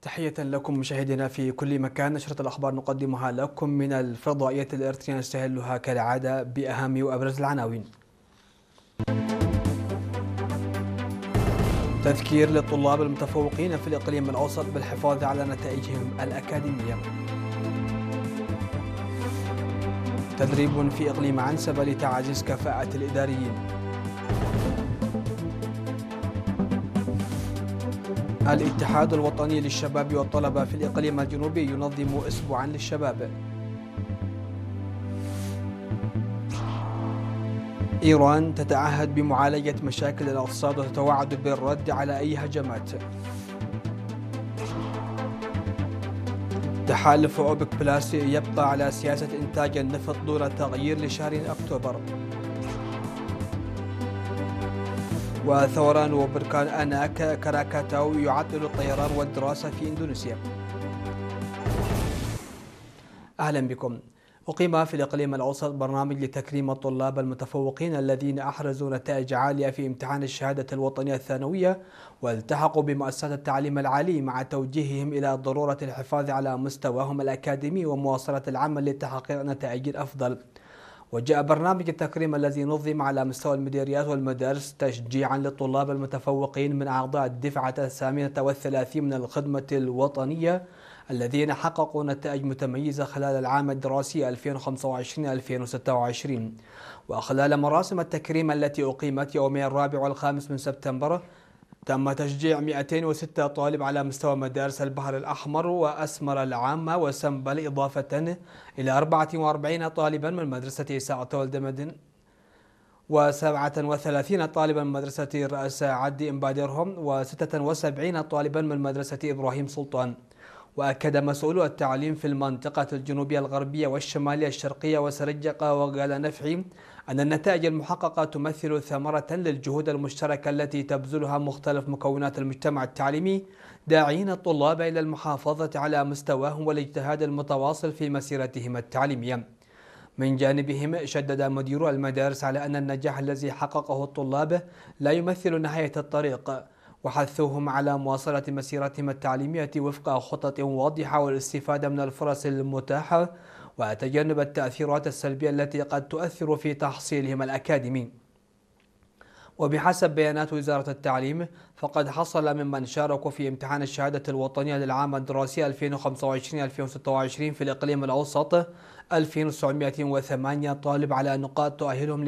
تحية لكم مشاهدينا في كل مكان. نشرة الأخبار نقدمها لكم من الفضائية الإريترية، نستهلها كالعادة بأهم وأبرز العناوين. تذكير للطلاب المتفوقين في الإقليم الأوسط بالحفاظ على نتائجهم الأكاديمية. تدريب في إقليم عنسبة لتعزيز كفاءة الإداريين. الاتحاد الوطني للشباب والطلبة في الإقليم الجنوبي ينظم أسبوعا للشباب. إيران تتعهد بمعالجة مشاكل الاقتصاد وتتوعد بالرد على أي هجمات. تحالف أوبك بلاس يبقى على سياسة إنتاج النفط دون تغيير لشهر أكتوبر. وثوران وبركان أناك كراكاتاو يعطل الطيران والدراسة في إندونيسيا. أهلا بكم. أقيم في الإقليم الأوسط برنامج لتكريم الطلاب المتفوقين الذين أحرزوا نتائج عالية في امتحان الشهادة الوطنية الثانوية والتحقوا بمؤسسات التعليم العالي، مع توجيههم إلى ضرورة الحفاظ على مستواهم الأكاديمي ومواصلة العمل لتحقيق نتائج أفضل. وجاء برنامج التكريم الذي نظم على مستوى المديريات والمدارس تشجيعا للطلاب المتفوقين من أعضاء الدفعة 38 من الخدمة الوطنية الذين حققوا نتائج متميزة خلال العام الدراسي 2025-2026. وخلال مراسم التكريم التي أقيمت يومي 4 و5 من سبتمبر تم تشجيع 206 طالب على مستوى مدارس البحر الأحمر وأسمر العامة وسنبل، إضافة إلى 44 طالبا من مدرسة ساعة والدمدن و37 طالبا من مدرسة الرئاسة عدي إمبادرهم و76 طالبا من مدرسة إبراهيم سلطان. وأكد مسؤولو التعليم في المنطقة الجنوبية الغربية والشمالية الشرقية وسرجقة وقال نفعي أن النتائج المحققة تمثل ثمرة للجهود المشتركة التي تبذلها مختلف مكونات المجتمع التعليمي، داعين الطلاب إلى المحافظة على مستواهم والاجتهاد المتواصل في مسيرتهم التعليمية. من جانبهم شدد مدير المدارس على أن النجاح الذي حققه الطلاب لا يمثل نهاية الطريق، وحثوهم على مواصلة مسيرتهم التعليمية وفق خطط واضحة والاستفادة من الفرص المتاحة وتجنب التأثيرات السلبية التي قد تؤثر في تحصيلهم الأكاديمي. وبحسب بيانات وزارة التعليم فقد حصل ممن شاركوا في امتحان الشهادة الوطنية للعام الدراسي 2025-2026 في الإقليم الأوسط 2908 طالب على نقاط تؤهلهم